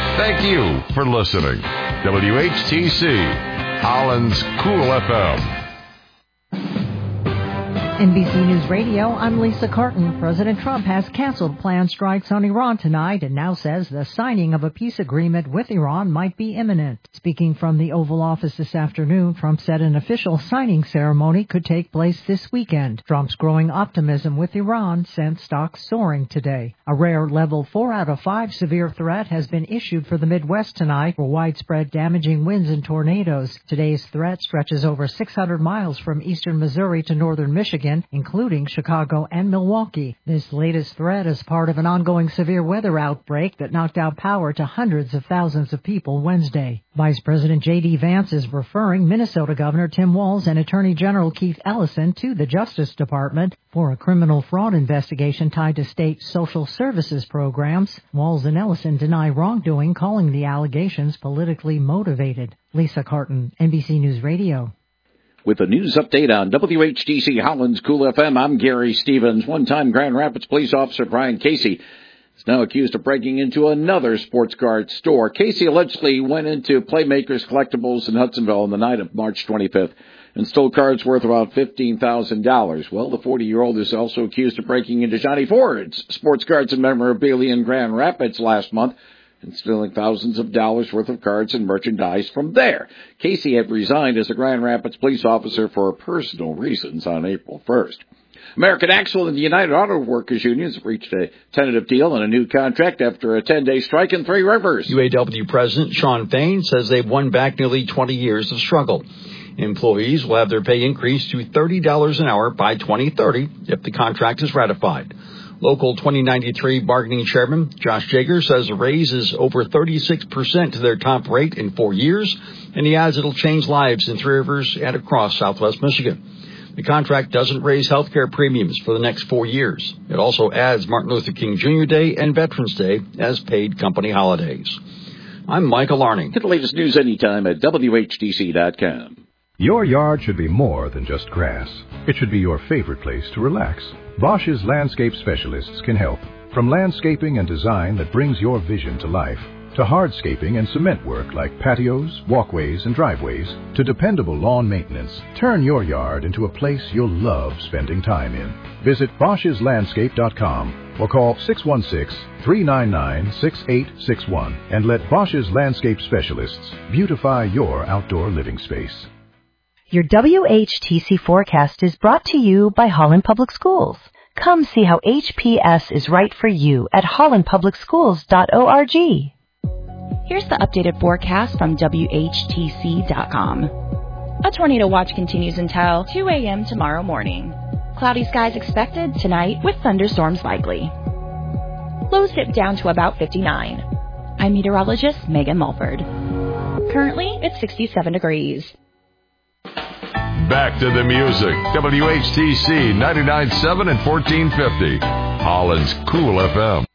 Thank you for listening. WHTC, Holland's Cool FM. NBC News Radio, I'm Lisa Carton. President Trump has canceled planned strikes on Iran tonight and now says the signing of a peace agreement with Iran might be imminent. Speaking from the Oval Office this afternoon, Trump said an official signing ceremony could take place this weekend. Trump's growing optimism with Iran sent stocks soaring today. A rare level 4 out of 5 severe threat has been issued for the Midwest tonight for widespread damaging winds and tornadoes. Today's threat stretches over 600 miles from eastern Missouri to northern Michigan, including Chicago and Milwaukee. This latest threat is part of an ongoing severe weather outbreak that knocked out power to hundreds of thousands of people Wednesday. Vice President J.D. Vance is referring Minnesota Governor Tim Walz and Attorney General Keith Ellison to the Justice Department for a criminal fraud investigation tied to state social services programs. Walz and Ellison deny wrongdoing, calling the allegations politically motivated. Lisa Carton, NBC News Radio. With a news update on WHTC Holland's Cool FM, I'm Gary Stevens. One-time Grand Rapids police officer Brian Casey is now accused of breaking into another sports card store. Casey allegedly went into Playmakers Collectibles in Hudsonville on the night of March 25th and stole cards worth about $15,000. Well, the 40-year-old is also accused of breaking into Johnny Ford's sports cards and memorabilia in Grand Rapids last month and stealing thousands of dollars worth of cards and merchandise from there. Casey had resigned as a Grand Rapids police officer for personal reasons on April 1st. American Axle and the United Auto Workers Unions have reached a tentative deal on a new contract after a 10-day strike in Three Rivers. UAW President Sean Fain says they've won back nearly 20 years of struggle. Employees will have their pay increased to $30 an hour by 2030 if the contract is ratified. Local 2093 bargaining chairman Josh Jager says a raise is over 36% to their top rate in 4 years, and he adds it'll change lives in Three Rivers and across Southwest Michigan. The contract doesn't raise health care premiums for the next 4 years. It also adds Martin Luther King Jr. Day and Veterans Day as paid company holidays. I'm Michael Larning. Get the latest news anytime at WHTC.com. Your yard should be more than just grass. It should be your favorite place to relax. Bosch's landscape specialists can help. From landscaping and design that brings your vision to life, to hardscaping and cement work like patios, walkways, and driveways, to dependable lawn maintenance, turn your yard into a place you'll love spending time in. Visit Bosch'sLandscape.com or call 616-399-6861 and let Bosch's landscape specialists beautify your outdoor living space. Your WHTC forecast is brought to you by Holland Public Schools. Come see how HPS is right for you at hollandpublicschools.org. Here's the updated forecast from WHTC.com. A tornado watch continues until 2 a.m. tomorrow morning. Cloudy skies expected tonight with thunderstorms likely. Lows dip down to about 59. I'm meteorologist Megan Mulford. Currently, it's 67 degrees. Back to the music. WHTC 99.7 and 1450. Holland's Cool FM.